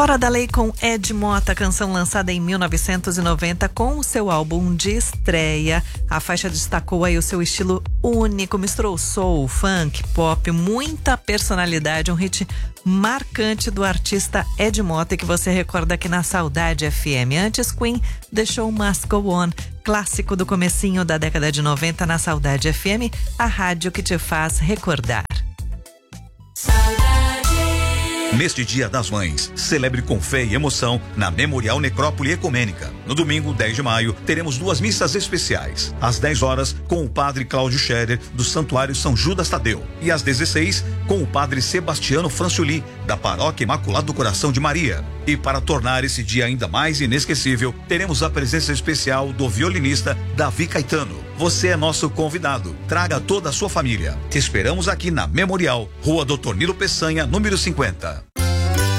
Fora da Lei com Ed Mota, canção lançada em 1990 com o seu álbum de estreia. A faixa destacou aí o seu estilo único, misturou soul, funk, pop, muita personalidade, um hit marcante do artista Ed Mota que você recorda aqui na Saudade FM. Antes, Queen, The Show Must Go On, clássico do comecinho da década de 90 na Saudade FM, a rádio que te faz recordar. Neste Dia das Mães, celebre com fé e emoção na Memorial Necrópole Ecumênica. No domingo, 10 de maio, teremos 2 missas especiais. Às 10 horas, com o padre Cláudio Scherer, do Santuário São Judas Tadeu. E às 16, com o padre Sebastiano Franciuli, da Paróquia Imaculado do Coração de Maria. E para tornar esse dia ainda mais inesquecível, teremos a presença especial do violinista Davi Caetano. Você é nosso convidado. Traga toda a sua família. Te esperamos aqui na Memorial, Rua Doutor Nilo Peçanha, número 50.